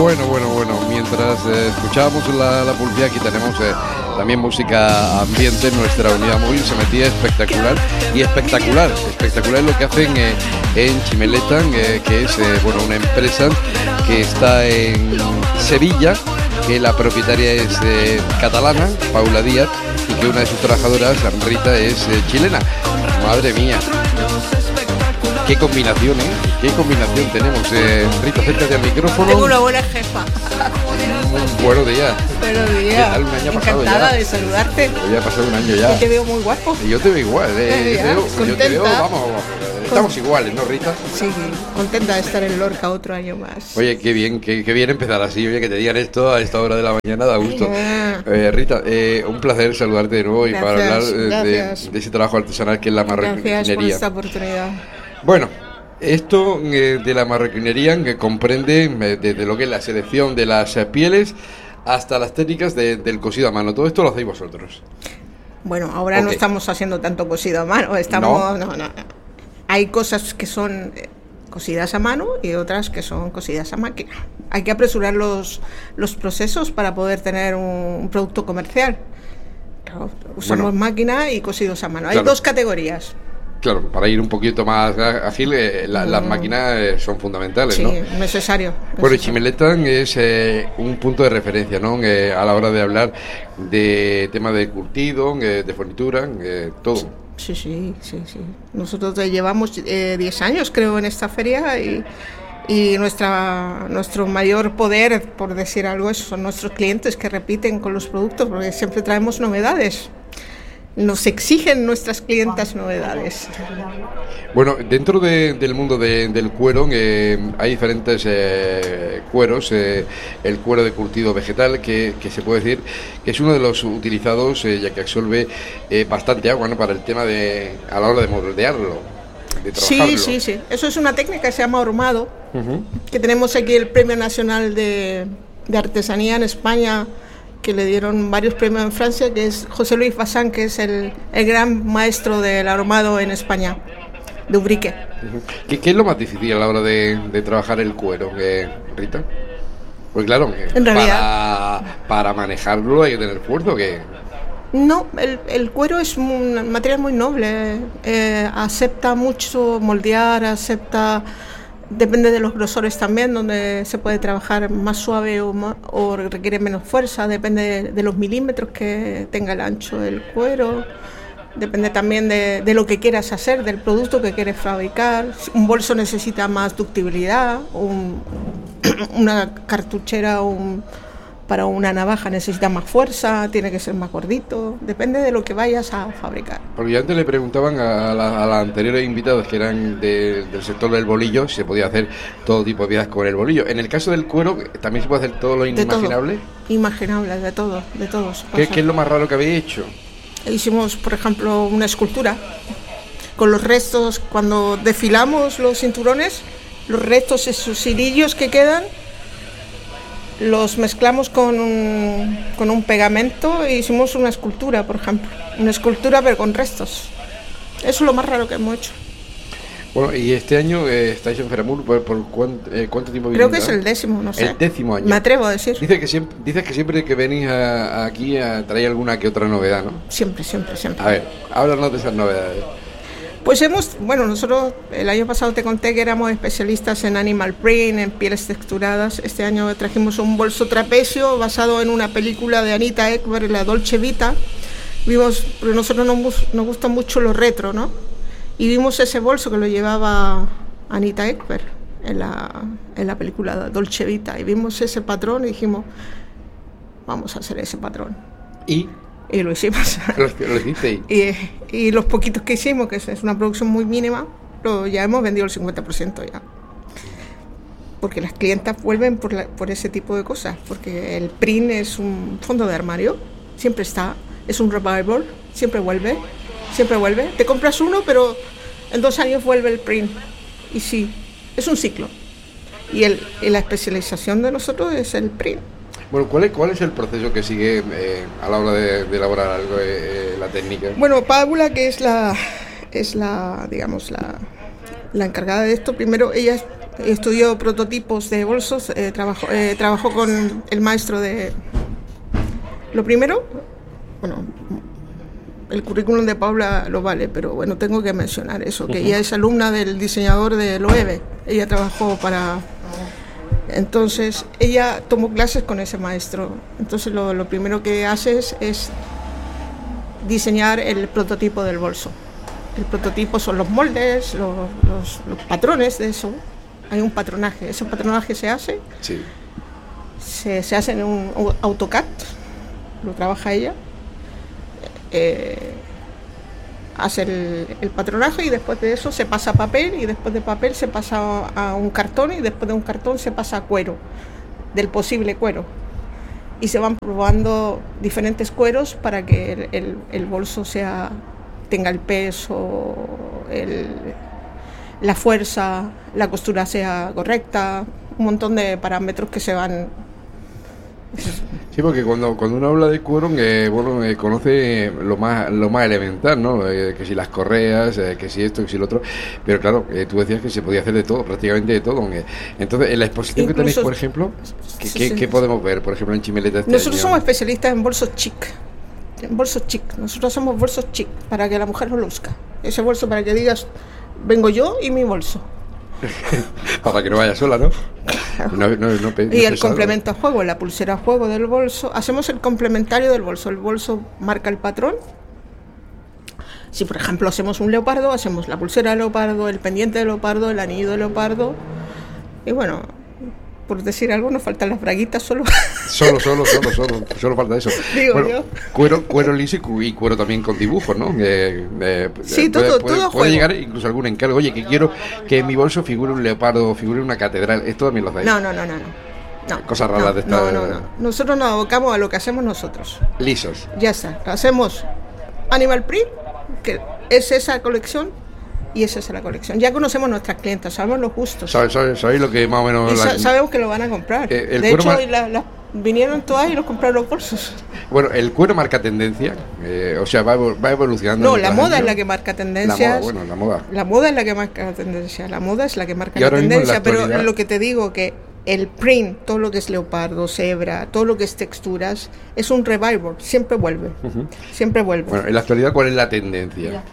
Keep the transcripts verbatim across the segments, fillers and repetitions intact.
Bueno, bueno, bueno, mientras eh, escuchábamos la, la publicidad, aquí tenemos eh, también música ambiente en nuestra unidad móvil, se metía espectacular y espectacular, espectacular lo que hacen eh, en Chimeletan, eh, que es eh, bueno, una empresa que está en Sevilla, que la propietaria es eh, catalana, Paula Díaz, y que una de sus trabajadoras, Rita, es eh, chilena. Madre mía. Qué combinación, ¿eh? Qué combinación tenemos. Eh, Rita, acércate al micrófono. Tengo una buena jefa. Buenos días. Buenos días. Un año pasado Encantada ya. de saludarte. Hoy ha pasado un año ya. Yo te veo muy guapo. Y yo te veo igual, ¿eh? Ya, yo, te veo, yo te veo, vamos, estamos iguales, ¿no, Rita? Sí, contenta de estar en Lorca otro año más. Oye, qué bien, qué, qué bien empezar así. Oye, que te digan esto a esta hora de la mañana, da gusto. Eh, Rita, eh, un placer saludarte de nuevo y Gracias, para hablar eh, de, gracias. de ese trabajo artesanal que es la marroquinería. Gracias por esta oportunidad. Bueno, esto eh, de la marroquinería que comprende eh, desde lo que es la selección de las eh, pieles hasta las técnicas de, del cosido a mano. Todo esto lo hacéis vosotros. Bueno, ahora Okay. no estamos haciendo tanto cosido a mano. Estamos, no, no, no. Hay cosas que son eh, cosidas a mano y otras que son cosidas a máquina. Hay que apresurar los, los procesos para poder tener un, un producto comercial. Claro, usamos Bueno, máquina y cosidos a mano. Hay claro. dos categorías. Claro, para ir un poquito más ágil, eh, la- las Mm. máquinas eh, son fundamentales, Sí, ¿no? necesario. Bueno, y necesario. Chimeletan es eh, un punto de referencia, ¿no? Eh, a la hora de hablar de tema de curtido, eh, de fornitura, eh, todo. Sí, sí, sí, sí. Nosotros ya llevamos eh, diez años, creo, en esta feria y, y nuestra, nuestro mayor poder, por decir algo, es- son nuestros clientes que repiten con los productos porque siempre traemos novedades. Nos exigen nuestras clientas novedades. Bueno, dentro de- del mundo de- del cuero eh, hay diferentes eh, cueros. eh, el cuero de curtido vegetal, que, que se puede decir que es uno de los utilizados, eh, ya que absorbe eh, bastante agua, ¿no? Para el tema de a la hora de moldearlo, de trabajarlo. Sí, sí, sí. Eso es una técnica que se llama ahumado, Ujú. que tenemos aquí el Premio Nacional de, de Artesanía en España, que le dieron varios premios en Francia, que es José Luis Bazán, que es el, el gran maestro del ahumado en España, de Ubrique. Ujú. ¿Qué, qué es lo más difícil a la hora de, de trabajar el cuero, eh, Rita? Pues claro, eh, En para, realidad- para manejarlo hay que tener fuerza, que No, el, el cuero es un material muy noble, eh, acepta mucho moldear, acepta, depende de los grosores también, donde se puede trabajar más suave o, ma- o requiere menos fuerza, depende de, de los milímetros que tenga el ancho del cuero, depende también de, de lo que quieras hacer, del producto que quieres fabricar. Un bolso necesita más ductibilidad, un- una cartuchera, un para una navaja necesita más fuerza, tiene que ser más gordito, depende de lo que vayas a fabricar. porque antes le preguntaban a, la- a las anteriores invitadas que eran de- del sector del bolillo si se podía hacer todo tipo de piezas con el bolillo. En el caso del cuero, ¿también se puede hacer todo lo De todo. inimaginable? Imaginable, de todo, de todos. ¿Qué, qué es lo más raro que habéis hecho? Hicimos, por ejemplo, una escultura con los restos, cuando desfilamos los cinturones, los restos, esos hirillos que quedan, los mezclamos con un, con un pegamento e hicimos una escultura, por ejemplo. Una escultura pero con restos. Eso es lo más raro que hemos hecho. Bueno, y este año eh, estáis en Feramur, ¿por, por cuán- eh, cuánto tiempo Creo que venís es ya? el décimo, no sé. El décimo año. Me atrevo a decir. Dice que siempre, dices que siempre que venís a- aquí a, traéis alguna que otra novedad, ¿no? Siempre, siempre, siempre. A ver, háblanos de esas novedades. Pues hemos, bueno, nosotros el año pasado te conté que éramos especialistas en animal print, en pieles texturadas. Este año trajimos un bolso trapecio basado en una película de Anita Ekberg, La Dolce Vita. Vimos, porque a nosotros nos, gus- nos gusta mucho lo retro, ¿no? Y vimos ese bolso que lo llevaba Anita Ekberg en la, en la película Dolce Vita. Y vimos ese patrón y dijimos, vamos a hacer ese patrón. Y Y lo hicimos. lo, lo hicisteis. Y, y los poquitos que hicimos, que es es una producción muy mínima, lo, ya hemos vendido el cincuenta por ciento ya. Porque las clientas vuelven por, la- por ese tipo de cosas, porque el print es un fondo de armario, siempre está, es un revival, siempre vuelve, siempre vuelve. Te compras uno, pero en dos años vuelve el print. Y sí, es un ciclo. Y, el, y la especialización de nosotros es el print. Bueno, ¿cuál es, cuál es el proceso que sigue eh, a la hora de, de elaborar algo, eh, eh, la técnica? Bueno, Paula, que es la, es la, digamos, la, la encargada de esto, primero ella estudió prototipos de bolsos, eh, trabajó, eh, trabajó con el maestro de... Lo primero, bueno, el currículum de Paula lo vale, pero bueno, tengo que mencionar eso, que ella es alumna del diseñador de Loewe, ella trabajó para... Entonces, ella tomó clases con ese maestro, entonces lo, lo primero que haces es diseñar el prototipo del bolso. El prototipo son los moldes, los, los, los patrones de eso. Hay un patronaje, ese patronaje se hace, sí. se, se hace en un AutoCAD, lo trabaja ella, eh, hace el, el patronaje y después de eso se pasa a papel y después de papel se pasa a un cartón y después de un cartón se pasa a cuero, del posible cuero. Y se van probando diferentes cueros para que el, el, el bolso sea, tenga el peso, el, la fuerza, la costura sea correcta, un montón de parámetros que se van... Sí, porque cuando, cuando uno habla de cuero, eh, bueno, eh, conoce lo más lo más elemental, ¿no? Eh, que si las correas, eh, que si esto, que si lo otro. Pero claro, eh, tú decías que se podía hacer de todo, prácticamente de todo. Eh. Entonces, en la exposición Incluso, que tenéis, por ejemplo, ¿qué, sí, qué, sí. ¿qué podemos ver, por ejemplo, en Chimeleta este Nosotros año? somos especialistas en bolsos chic. En bolsos chic. Nosotros hacemos bolsos chic para que la mujer lo luzca. Ese bolso para que digas, vengo yo y mi bolso. Para que no vaya sola, ¿no? no, no, no, no y el complemento a juego, la pulsera a juego del bolso. Hacemos el complementario del bolso. El bolso marca el patrón. Si, por ejemplo, hacemos un leopardo, hacemos la pulsera de leopardo, el pendiente de leopardo, el anillo de leopardo. Y bueno, por decir algo, nos faltan las braguitas solo. Solo, solo, solo, solo, solo falta eso. Digo bueno, yo. Cuero, cuero liso y cuero también con dibujos, ¿no? Eh, eh, sí, puede, todo, puede, todo puede llegar incluso algún encargo. Oye, que quiero que en mi bolso figure un leopardo, figure una catedral. Esto también lo hacéis. No, no, no, no, no. no Cosas raras no, de esta. No, no, no. Nosotros nos abocamos a lo que hacemos nosotros. Lisos. Ya está. Hacemos Animal Print, que es esa colección. Y esa es la colección. Ya conocemos nuestras clientas, sabemos los gustos. ¿Sabéis sabe, sabe lo que más o menos... Y la... sa- sabemos que lo van a comprar. Eh, el de hecho, mar... la, la, vinieron todas y los compraron los bolsos. Bueno, el cuero marca tendencia, eh, o sea, va, va evolucionando. No, la moda es la que marca tendencia. La moda, bueno, la moda. La moda es la que marca la tendencia. La moda es la que marca y la ahora tendencia. mismo en la pero lo que te digo, que el print, todo lo que es leopardo, cebra, todo lo que es texturas, es un revival, siempre vuelve. Uh-huh. Siempre vuelve. Bueno, en la actualidad, ¿cuál es la tendencia? Mira.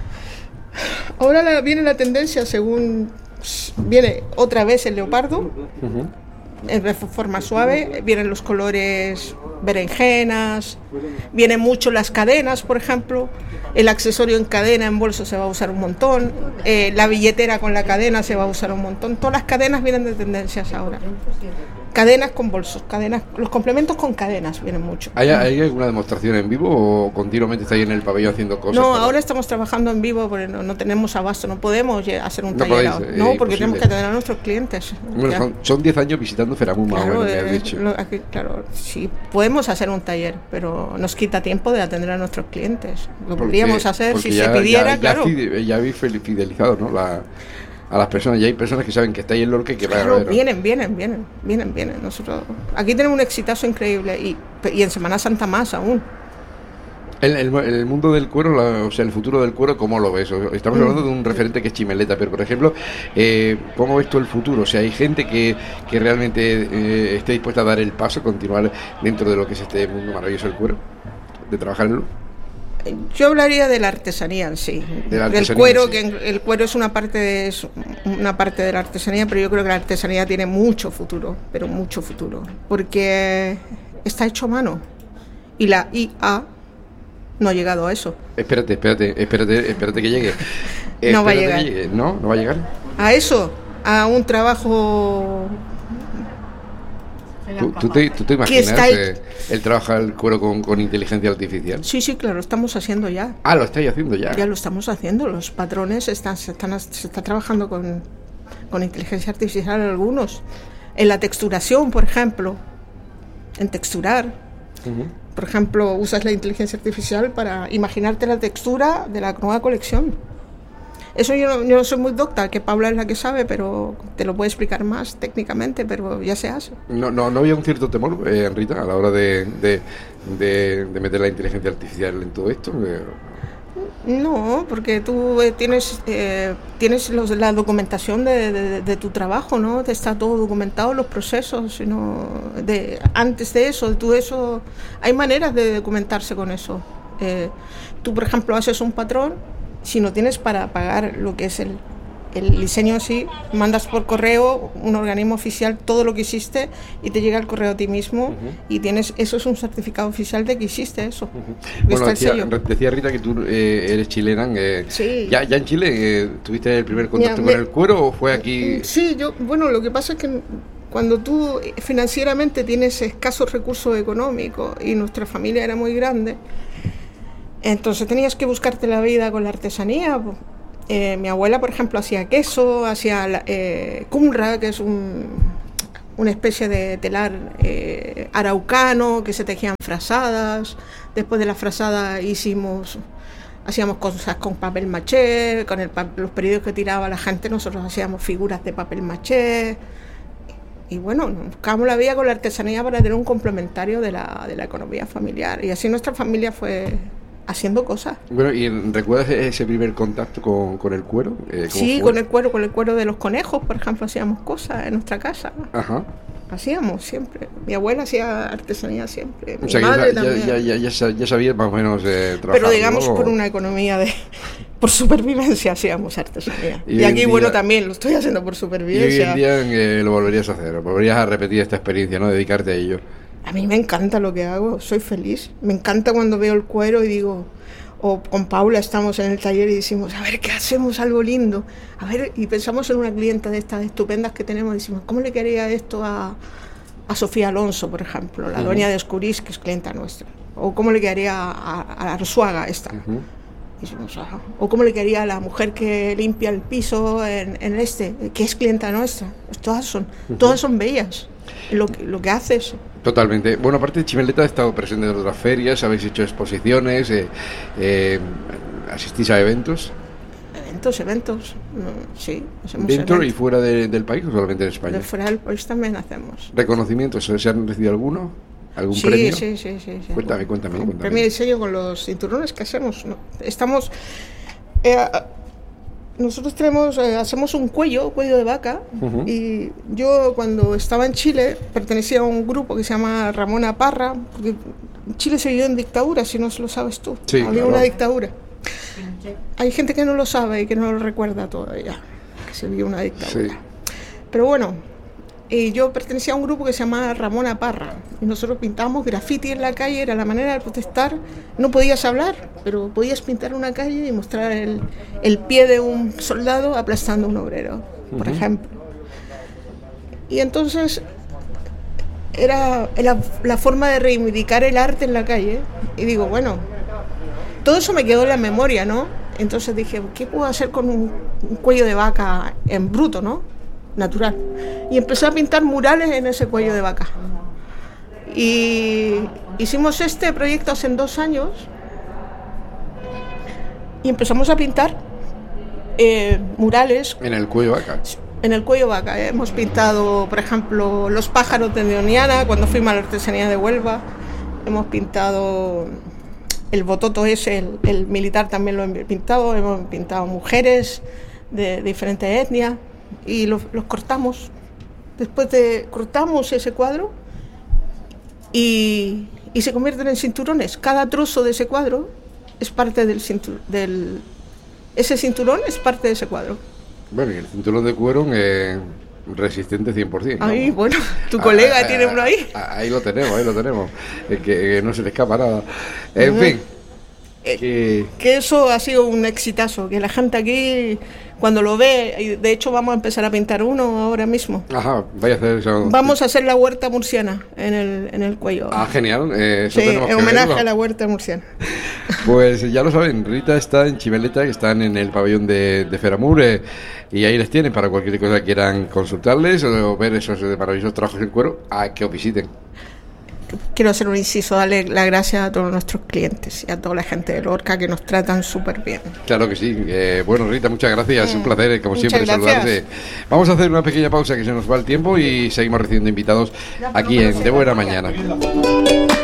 Ahora la, viene la tendencia según viene otra vez el leopardo, uh-huh. en forma suave, vienen los colores berenjenas, vienen mucho las cadenas, por ejemplo, el accesorio en cadena en bolso se va a usar un montón, eh, la billetera con la cadena se va a usar un montón, todas las cadenas vienen de tendencias ahora. Cadenas con bolsos, cadenas, los complementos con cadenas vienen mucho. ¿Hay, ¿Hay alguna demostración en vivo o continuamente estáis en el pabellón haciendo cosas? No, para... ahora estamos trabajando en vivo porque no, no tenemos abasto, no podemos hacer un no taller podéis, ahora. Eh, no, porque imposible. tenemos que atender a nuestros clientes. Bueno, son diez años visitando Feramun, más claro, o menos, me eh, has dicho. Lo, aquí, claro, sí, podemos hacer un taller, pero nos quita tiempo de atender a nuestros clientes. Lo porque, podríamos hacer si ya, se pidiera, ya, claro. Ya, ya habéis fidelizado, ¿no? La... a las personas, ya hay personas que saben que estáis en Lorca y que claro, van a ver. vienen, vienen, vienen, vienen, vienen. Nosotros aquí tenemos un exitazo increíble y, y en Semana Santa más aún. El, el, el mundo del cuero, la, o sea, el futuro del cuero, ¿cómo lo ves? Estamos mm. hablando de un referente que es Chimeleta, pero por ejemplo, eh, ¿cómo ves tú el futuro? O sea, hay gente que, que realmente eh, esté dispuesta a dar el paso, continuar dentro de lo que es este mundo maravilloso del cuero, de trabajar en él. Yo hablaría de la artesanía en sí, de la del cuero, sí. Que el cuero es una parte de, es una parte de la artesanía, pero yo creo que la artesanía tiene mucho futuro, pero mucho futuro, porque está hecho a mano y la I A no ha llegado a eso. Espérate, espérate, espérate, espérate que llegue. Espérate no va a llegar. Llegue. No, no va a llegar. A eso, a un trabajo. ¿Tú, tú, te, ¿Tú te imaginas eh, el trabajar el cuero con, con inteligencia artificial? Sí, sí, claro, lo estamos haciendo ya. Ah, lo estáis haciendo ya. Ya lo estamos haciendo, los patrones están, se, están, se está trabajando con, con inteligencia artificial algunos. En la texturación, por ejemplo, en texturar. Uh-huh. Por ejemplo, usas la inteligencia artificial para imaginarte la textura de la nueva colección. Eso yo no, yo no soy muy docta, que Paula es la que sabe, pero te lo puede explicar más técnicamente, pero ya se hace. No, no, no había un cierto temor, eh, Rita, a la hora de, de, de, de meter la inteligencia artificial en todo esto. Eh. No, porque tú eh, tienes eh, tienes los, la documentación de, de, de tu trabajo, ¿no? Te está todo documentado, los procesos, sino de antes de eso, de todo eso, hay maneras de documentarse con eso. Eh, tú, por ejemplo, haces un patrón, si no tienes para pagar lo que es el, el diseño en sí, mandas por correo un organismo oficial todo lo que hiciste y te llega el correo a ti mismo, uh-huh. y tienes, eso es un certificado oficial de que hiciste eso. Uh-huh. Bueno, decía, decía Rita que tú eh, eres chilena. Eh, sí. ¿Ya, ya en Chile eh, tuviste el primer contacto Mira, con me, el cuero o fue aquí? Sí, yo, bueno, lo que pasa es que cuando tú financieramente tienes escasos recursos económicos y nuestra familia era muy grande, entonces tenías que buscarte la vida con la artesanía. Eh, mi abuela, por ejemplo, hacía queso, hacía eh, cumra, que es un, una especie de telar eh, araucano, que se tejían frazadas. Después de la frazada hicimos, hacíamos cosas con papel maché, con el, los periodos que tiraba la gente, nosotros hacíamos figuras de papel maché. Y bueno, buscábamos la vida con la artesanía para tener un complementario de la, de la economía familiar. Y así nuestra familia fue haciendo cosas. Bueno, ¿y recuerdas ese primer contacto con, con el cuero? Eh, sí, fue? con el cuero, con el cuero de los conejos, por ejemplo, hacíamos cosas en nuestra casa. Ajá. Hacíamos siempre. Mi abuela hacía artesanía siempre. Mi o sea, madre ya, también. Ya, ya, ya, ya sabías más o menos eh, trabajar. Pero digamos, ¿no? por una economía de... Por supervivencia hacíamos artesanía. Y, y aquí, día, bueno, también lo estoy haciendo por supervivencia. Y hoy en día eh, lo volverías a hacer, volverías a repetir esta experiencia, ¿no? Dedicarte a ello. A mí me encanta lo que hago, soy feliz. Me encanta cuando veo el cuero y digo... O con Paula estamos en el taller y decimos, a ver, ¿qué hacemos? Algo lindo. A ver, y pensamos en una clienta de estas estupendas que tenemos y decimos, ¿cómo le quedaría esto a, a Sofía Alonso, por ejemplo, la uh-huh. dueña de Escurís, que es clienta nuestra? O ¿cómo le quedaría a, a Arzuaga esta? Uh-huh. Y decimos, ah, o ¿cómo le quedaría a la mujer que limpia el piso en, en este, que es clienta nuestra? Pues todas son, uh-huh. todas son bellas, lo, lo que haces. Totalmente. Bueno, aparte de Chimeleta, ha estado presente en otras ferias, habéis hecho exposiciones, eh, eh, asistís a eventos. Eventos, eventos, no, sí. Hacemos ¿Dentro eventos. Y fuera de, del país o solamente en España? De fuera del país también hacemos. ¿Reconocimientos? ¿Se han recibido alguno? ¿Algún sí, premio? Sí, sí, sí, sí. Cuéntame, cuéntame. Un cuéntame. premio de diseño con los cinturones que hacemos. ¿no? Estamos... Eh, Nosotros tenemos, eh, hacemos un cuello, cuello de vaca, uh-huh. y yo cuando estaba en Chile pertenecía a un grupo que se llama Ramona Parra, porque Chile se vivió en dictadura, si no lo sabes tú, sí, había claro. una dictadura. Hay gente que no lo sabe y que no lo recuerda todavía, que se vivió una dictadura. Sí. Pero bueno, y yo pertenecía a un grupo que se llama Ramona Parra, y nosotros pintábamos graffiti en la calle, era la manera de protestar. No podías hablar, pero podías pintar una calle y mostrar el, el pie de un soldado aplastando a un obrero, por uh-huh. ejemplo. Y entonces era la, la forma de reivindicar el arte en la calle, y digo, bueno, todo eso me quedó en la memoria, ¿no? Entonces dije, ¿qué puedo hacer con un, un cuello de vaca en bruto, ¿no? Natural. Y empecé a pintar murales en ese cuello de vaca. Y hicimos este proyecto hace dos años y empezamos a pintar eh, murales. ¿En el cuello de vaca? En el cuello de vaca. Eh. Hemos pintado, por ejemplo, los pájaros de Doñana cuando fuimos a la artesanía de Huelva. Hemos pintado el bototo ese, el, el militar también lo hemos pintado. Hemos pintado mujeres de, de diferentes etnias. Y los, los cortamos. Después de cortamos ese cuadro y, y se convierten en cinturones. Cada trozo de ese cuadro es parte del cinturón. Del, ese cinturón es parte de ese cuadro. Bueno, y el cinturón de cuero eh, resistente cien por ciento. Ahí, ¿no? Bueno, tu colega ah, tiene ah, uno ahí. Ahí lo tenemos, ahí lo tenemos. Es que, que no se le escapa nada. En uh-huh. fin. Eh, que... que eso ha sido un exitazo, que la gente aquí cuando lo ve, y de hecho vamos a empezar a pintar uno ahora mismo. Ajá, vaya a hacer eso. Vamos a hacer la huerta murciana en el, en el cuello. Ah, genial. Eh, eso sí, en homenaje verlo. a la huerta murciana. Pues ya lo saben, Rita está en Chimeleta, que están en el pabellón de, de Feramur, eh, y ahí les tienen para cualquier cosa que quieran consultarles o ver esos maravillosos trabajos en cuero, a que os visiten. Quiero hacer un inciso, darle las gracias a todos nuestros clientes y a toda la gente de Lorca que nos tratan súper bien. Claro que sí. Eh, bueno, Rita, muchas gracias. Mm, un placer, como siempre, gracias. saludarte. Vamos a hacer una pequeña pausa que se nos va el tiempo y seguimos recibiendo invitados aquí en De Buena Mañana.